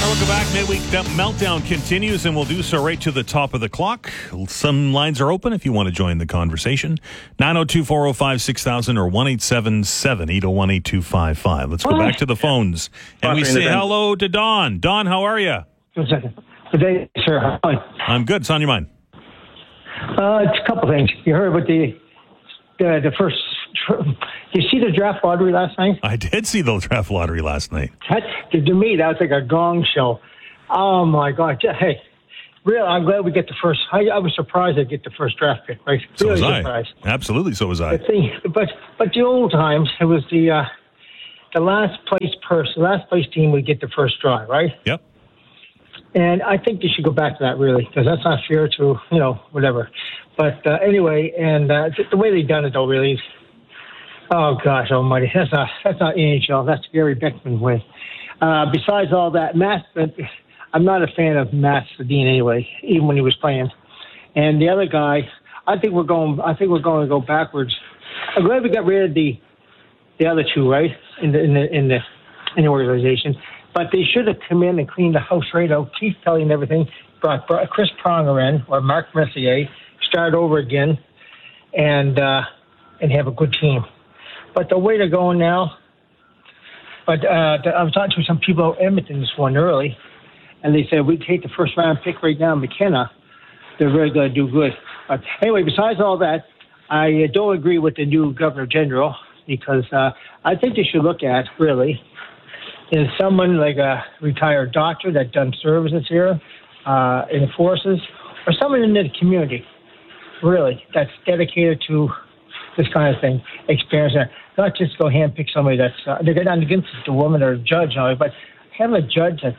Welcome back. Midweek Meltdown continues, and we'll do so right to the top of the clock. Some lines are open if you want to join the conversation. 902-405-6000 or 1-877-801-8255. Let's go back to the phones. And we say hello to Don. Don, how are you? One second. Good day, sir. How are you? I'm good. It's on your mind. It's a couple things. You heard about the first... You see the draft lottery last night? I did see the draft lottery last night. To me, that was like a gong show. Oh, my God. Hey, really, I'm glad we get the first. I was surprised I'd get the first draft pick. Right? So really was surprised. I. Absolutely, so was I. But the old times, it was the last place team would get the first draw, right? Yep. And I think they should go back to that, really, because that's not fair to, whatever. But anyway, and the way they've done it, though, really, oh, gosh almighty, that's not NHL. That's Gary Bettman way. Besides all that, I'm not a fan of Matt Sedin anyway, even when he was playing. And the other guy, I think we're going to go backwards. I'm glad we got rid of the other two, right, in the organization. But they should have come in and cleaned the house right out. Keith Kelly and everything. Brought Chris Pronger in or Mark Messier. Start over again, and have a good team. But the way they're going now. But I was talking to some people at Edmonton this one early, and they said we take the first round pick right now, McKenna. They're really going to do good. But anyway, besides all that, I don't agree with the new Governor General because I think they should look at really is someone like a retired doctor that done services here in the forces, or someone in the community, really, that's dedicated to this kind of thing, experience. Not just go handpick somebody that's they're not against the woman or judge, but have a judge that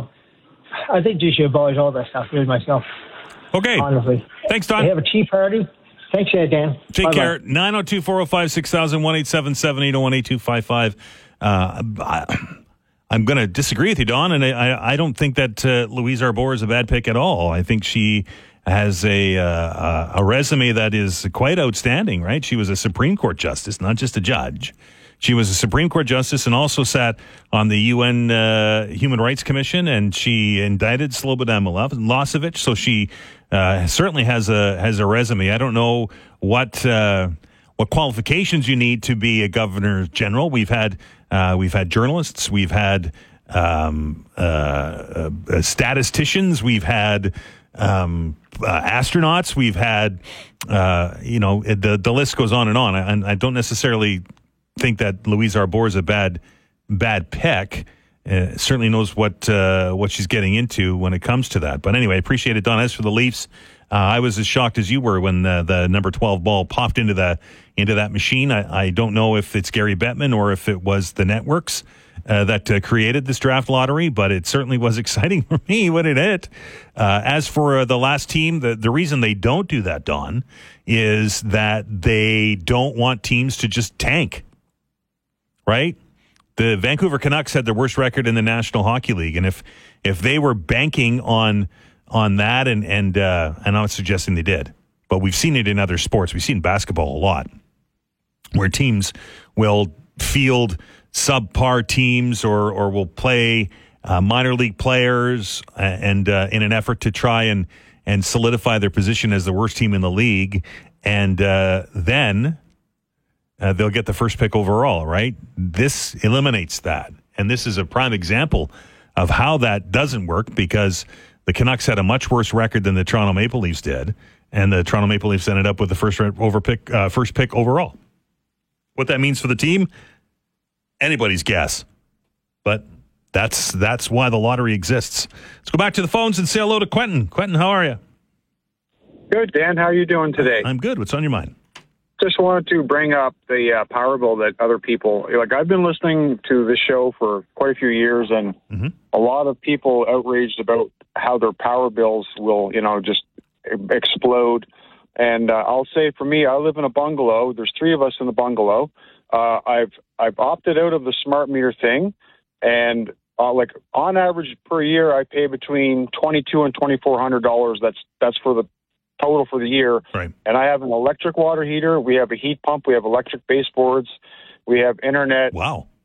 I think they should abolish all that stuff. Really, myself. Okay. Honestly, thanks, Don. They have a tea party. Thanks, Dan. Take Bye-bye. care. 902-405-6000 1-877-801-8255. I'm going to disagree with you, Don, and I don't think that Louise Arbour is a bad pick at all. I think she has a resume that is quite outstanding, right? She was a Supreme Court justice, not just a judge. She was a Supreme Court justice and also sat on the UN Human Rights Commission, and she indicted Slobodan Milosevic. So she certainly has a resume. I don't know what qualifications you need to be a governor general. We've had journalists, we've had statisticians, we've had astronauts, we've had the list goes on. And I don't necessarily think that Louise Arbour is a bad pick. Certainly knows what she's getting into when it comes to that. But anyway, I appreciate it, Don. As for the Leafs, I was as shocked as you were when the number 12 ball popped into that machine. I don't know if it's Gary Bettman or if it was the networks that created this draft lottery, but it certainly was exciting for me when it hit. As for the last team, the reason they don't do that, Don, is that they don't want teams to just tank, right? The Vancouver Canucks had the worst record in the National Hockey League, and if they were banking on that, and I'm not suggesting they did, but we've seen it in other sports. We've seen basketball a lot, where teams will field subpar teams or will play minor league players and in an effort to try and solidify their position as the worst team in the league, and then they'll get the first pick overall, right? This eliminates that, and this is a prime example of how that doesn't work, because the Canucks had a much worse record than the Toronto Maple Leafs did, and the Toronto Maple Leafs ended up with the first pick overall. What that means for the team, anybody's guess. But that's why the lottery exists. Let's go back to the phones and say hello to Quentin. Quentin, how are you? Good, Dan. How are you doing today? I'm good. What's on your mind? Just wanted to bring up the power bill that other people, I've been listening to this show for quite a few years, and a lot of people outraged about how their power bills will, just explode. And I'll say for me, I live in a bungalow. There's 3 of us in the bungalow. I've opted out of the smart meter thing, and on average per year, I pay between $2,200 and $2,400. That's for the total for the year. Right. And I have an electric water heater. We have a heat pump. We have electric baseboards. We have internet. Wow.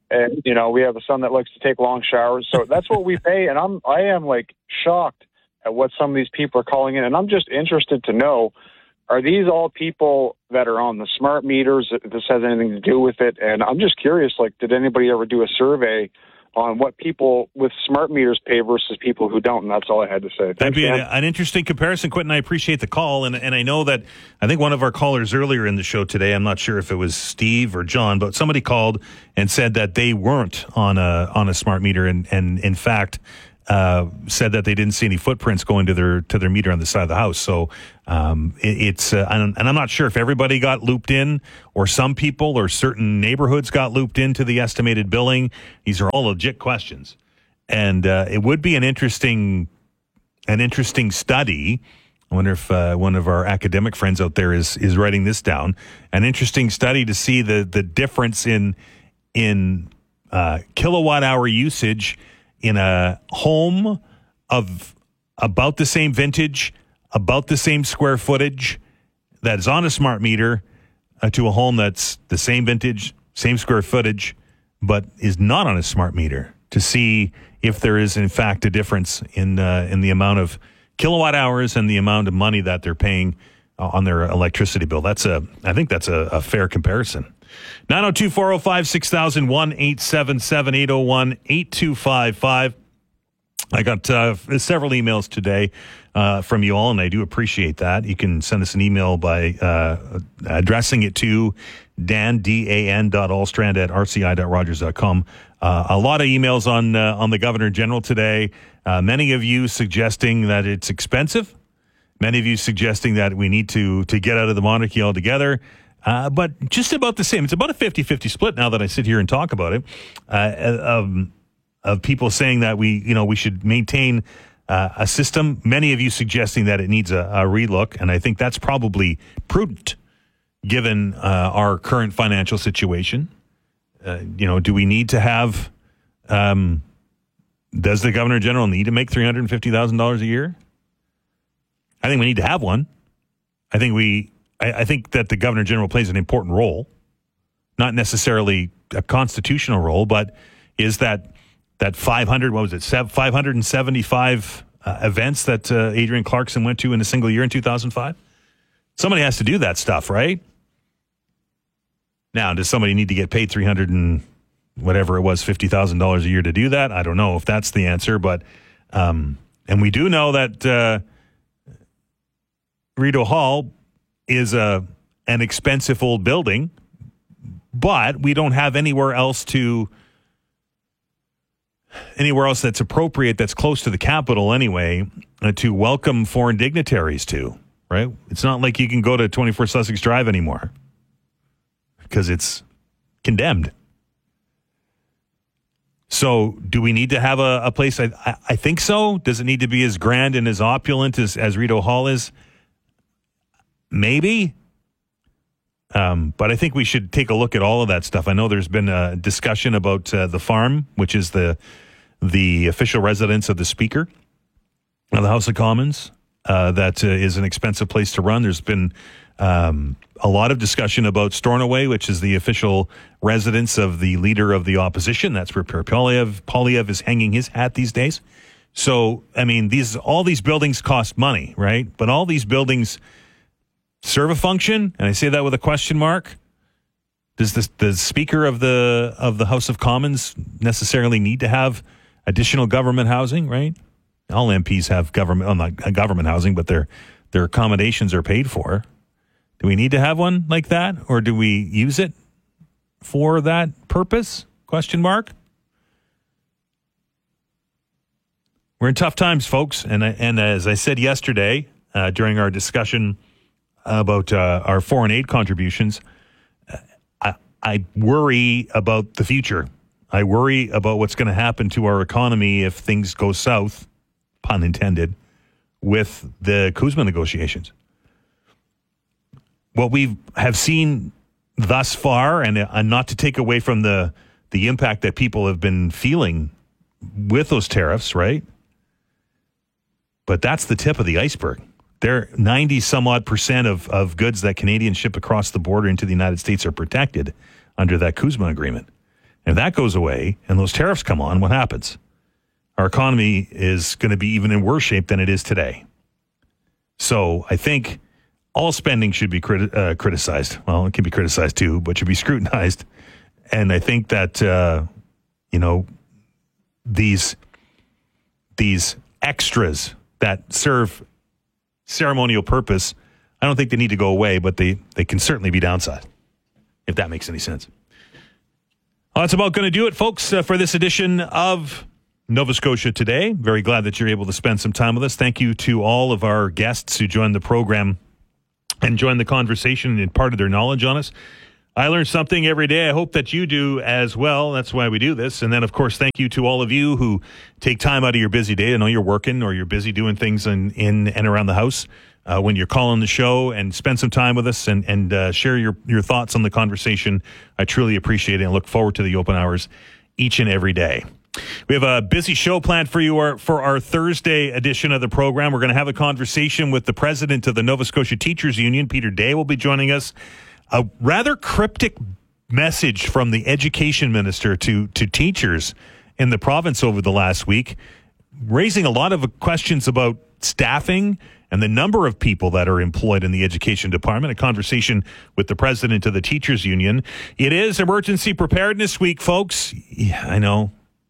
And, we have a son that likes to take long showers. So that's what we pay. And I am like shocked at what some of these people are calling in. And I'm just interested to know, are these all people that are on the smart meters? If this has anything to do with it? And I'm just curious, did anybody ever do a survey on what people with smart meters pay versus people who don't? And that's all I had to say. That'd be an interesting comparison, Quentin. I appreciate the call. And I know that I think one of our callers earlier in the show today, I'm not sure if it was Steve or John, but somebody called and said that they weren't on a smart meter and in fact, said that they didn't see any footprints going to their meter on the side of the house. So it's and I'm not sure if everybody got looped in, or some people or certain neighborhoods got looped into the estimated billing. These are all legit questions, and it would be an interesting study. I wonder if one of our academic friends out there is writing this down. An interesting study to see the difference in kilowatt hour usage in a home of about the same vintage, about the same square footage that is on a smart meter to a home that's the same vintage, same square footage, but is not on a smart meter, to see if there is in fact a difference in the amount of kilowatt hours and the amount of money that they're paying on their electricity bill. I think that's a fair comparison. 902-405-6000, 1-877-801-8255. I got several emails today from you all, and I do appreciate that. You can send us an email by addressing it to dan.allstrand@rci.rogers.com. A lot of emails on the Governor General today. Many of you suggesting that it's expensive. Many of you suggesting that we need to get out of the monarchy altogether. But just about the same. It's about a 50-50 split now that I sit here and talk about it, of people saying that we should maintain a system. Many of you suggesting that it needs a relook, and I think that's probably prudent given our current financial situation. Do we need to have, does the Governor General need to make $350,000 a year? I think we need to have one. I think that the Governor General plays an important role, not necessarily a constitutional role, but is that 575 events that Adrian Clarkson went to in a single year in 2005? Somebody has to do that stuff, right? Now, does somebody need to get paid $50,000 a year to do that? I don't know if that's the answer, but and we do know that Rideau Hall is an expensive old building, but we don't have anywhere else that's appropriate, that's close to the capital anyway, to welcome foreign dignitaries to, right? It's not like you can go to 24 Sussex Drive anymore because it's condemned. So do we need to have a place? I think so. Does it need to be as grand and as opulent as Rideau Hall is? Maybe. But I think we should take a look at all of that stuff. I know there's been a discussion about the farm, which is the official residence of the Speaker of the House of Commons. That is an expensive place to run. There's been a lot of discussion about Stornoway, which is the official residence of the Leader of the Opposition. That's where Pierre Poilievre is hanging his hat these days. So, I mean, all these buildings cost money, right? But all these buildings serve a function, and I say that with a question mark. Does the Speaker of the House of Commons necessarily need to have additional government housing, right? All MPs have not government housing, but their accommodations are paid for. Do we need to have one like that, or do we use it for that purpose? Question mark. We're in tough times, folks, and as I said yesterday during our discussion about our foreign aid contributions, I worry about the future. I worry about what's going to happen to our economy if things go south, pun intended, with the CUSMA negotiations. What we have seen thus far, and not to take away from the impact that people have been feeling with those tariffs, right? But that's the tip of the iceberg. There, 90-some-odd% of goods that Canadians ship across the border into the United States are protected under that CUSMA agreement. And if that goes away and those tariffs come on, what happens? Our economy is going to be even in worse shape than it is today. So I think all spending should be criticized. Well, it can be criticized too, but should be scrutinized. And I think that, these extras that serve ceremonial purpose, I don't think they need to go away, but they can certainly be downsized, if that makes any sense. Well, that's about going to do it, folks, for this edition of Nova Scotia Today. Very glad that you're able to spend some time with us. Thank you to all of our guests who joined the program and joined the conversation and imparted their knowledge on us. I learn something every day. I hope that you do as well. That's why we do this. And then, of course, thank you to all of you who take time out of your busy day. I know you're working or you're busy doing things in and around the house when you're calling the show and spend some time with us and share your thoughts on the conversation. I truly appreciate it and look forward to the open hours each and every day. We have a busy show planned for you for our Thursday edition of the program. We're going to have a conversation with the president of the Nova Scotia Teachers Union. Peter Day will be joining us. A rather cryptic message from the education minister to teachers in the province over the last week, raising a lot of questions about staffing and the number of people that are employed in the education department. A conversation with the president of the Teachers Union. It is Emergency Preparedness Week, folks. Yeah, I know.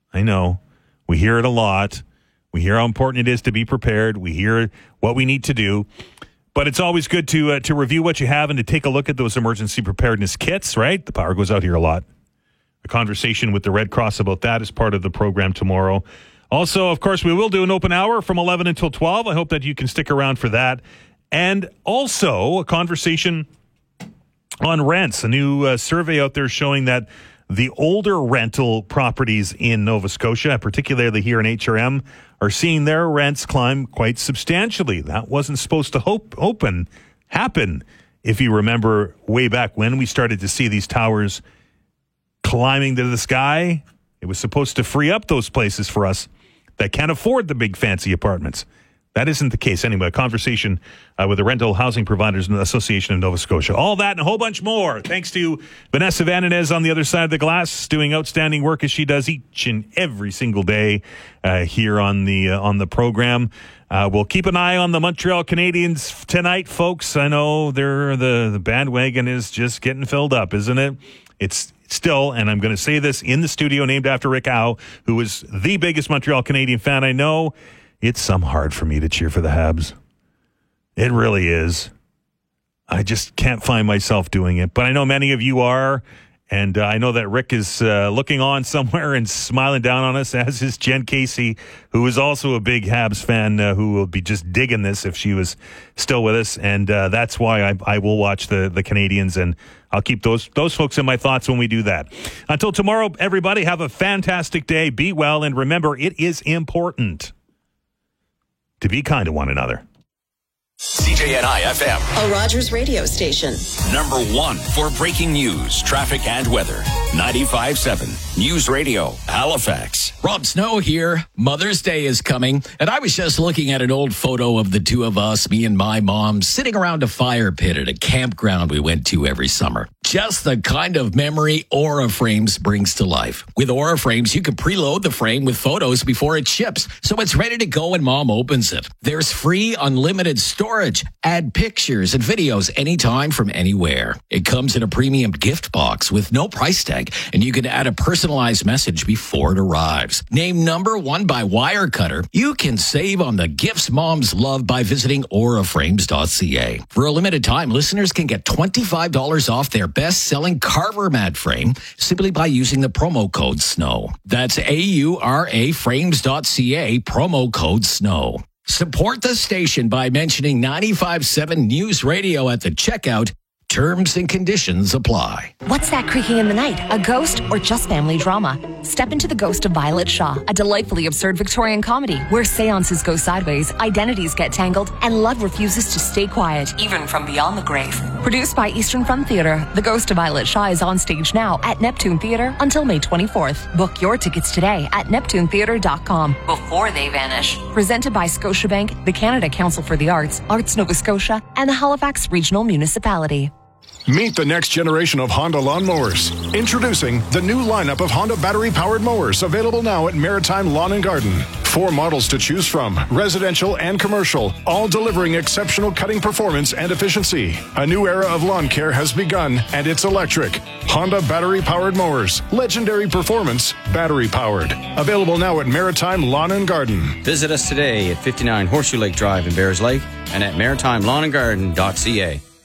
We hear it a lot. We hear how important it is to be prepared. We hear what we need to do. But it's always good to review what you have and to take a look at those emergency preparedness kits, right? The power goes out here a lot. A conversation with the Red Cross about that is part of the program tomorrow. Also, of course, we will do an open hour from 11 until 12. I hope that you can stick around for that. And also a conversation on rents. A new survey out there showing that the older rental properties in Nova Scotia, particularly here in HRM, are seeing their rents climb quite substantially. That wasn't supposed to happen. If you remember way back when we started to see these towers climbing to the sky, it was supposed to free up those places for us that can't afford the big fancy apartments. That isn't the case. Anyway, a conversation with the Rental Housing Providers Association of Nova Scotia. All that and a whole bunch more. Thanks to Vanessa Van Inez on the other side of the glass, doing outstanding work as she does each and every single day here on the program. We'll keep an eye on the Montreal Canadiens tonight, folks. I know the bandwagon is just getting filled up, isn't it? It's still, and I'm going to say this in the studio, named after Rick Howe, who is the biggest Montreal Canadian fan I know. It's some hard for me to cheer for the Habs. It really is. I just can't find myself doing it. But I know many of you are. And I know that Rick is looking on somewhere and smiling down on us, as is Jen Casey, who is also a big Habs fan, who will be just digging this if she was still with us. And that's why I will watch the Canadians, and I'll keep those folks in my thoughts when we do that. Until tomorrow, everybody, have a fantastic day. Be well, and remember, it is important to be kind to one another. CJNI FM, a Rogers radio station. Number one for breaking news, traffic, and weather. 95.7 News Radio, Halifax. Rob Snow here. Mother's Day is coming, and I was just looking at an old photo of the two of us, me and my mom, sitting around a fire pit at a campground we went to every summer. Just the kind of memory Aura Frames brings to life. With Aura Frames, you can preload the frame with photos before it ships, so it's ready to go when Mom opens it. There's free, unlimited storage. Add pictures and videos anytime from anywhere. It comes in a premium gift box with no price tag, and you can add a personalized message before it arrives. Named number one by Wirecutter, you can save on the gifts moms love by visiting auraframes.ca. For a limited time, listeners can get $25 off their best-selling Carver mat frame simply by using the promo code SNOW. That's AURA frames.ca, promo code SNOW. Support the station by mentioning 95.7 News Radio at the checkout. Terms and conditions apply. What's that creaking in the night? A ghost or just family drama? Step into The Ghost of Violet Shaw, a delightfully absurd Victorian comedy where seances go sideways, identities get tangled, and love refuses to stay quiet, even from beyond the grave. Produced by Eastern Front Theatre, The Ghost of Violet Shaw is on stage now at Neptune Theatre until May 24th. Book your tickets today at neptunetheatre.com before they vanish. Presented by Scotiabank, the Canada Council for the Arts, Arts Nova Scotia, and the Halifax Regional Municipality. Meet the next generation of Honda lawnmowers. Introducing the new lineup of Honda battery-powered mowers, available now at Maritime Lawn and Garden. 4 models to choose from, residential and commercial, all delivering exceptional cutting performance and efficiency. A new era of lawn care has begun, and it's electric. Honda battery-powered mowers. Legendary performance, battery-powered. Available now at Maritime Lawn and Garden. Visit us today at 59 Horseshoe Lake Drive in Bears Lake and at maritimelawnandgarden.ca.